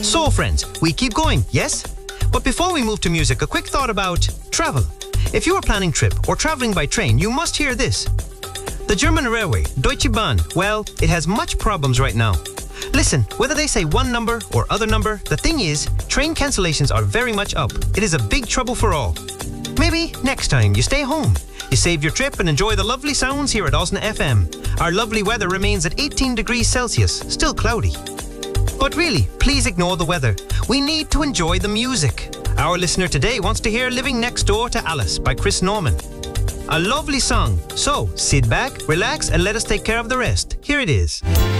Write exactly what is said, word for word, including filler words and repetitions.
So friends, we keep going, yes? But before we move to music, a quick thought about travel. If you are planning trip or traveling by train, you must hear this. The German railway, Deutsche Bahn, well, it has much problems right now. Listen, whether they say one number or other number, the thing is, train cancellations are very much up. It is a big trouble for all. Maybe next time you stay home. You save your trip and enjoy the lovely sounds here at Osna F M. Our lovely weather remains at eighteen degrees Celsius, still cloudy. But really, please ignore the weather. We need to enjoy the music. Our listener today wants to hear Living Next Door to Alice by Chris Norman. A lovely song. So, sit back, relax, and let us take care of the rest. Here it is.